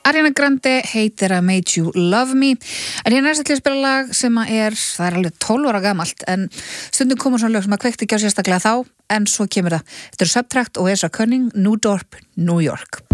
Ariana Grande heitir I Made You Love Me en ég næst að spila lag sem það alveg 12 ára gamalt en stundum koma svona lög sem kveikti ekki á sérstaklega þá en svo kemur það. Þetta Subtract og Ezra Koenig, New Dorp, New York.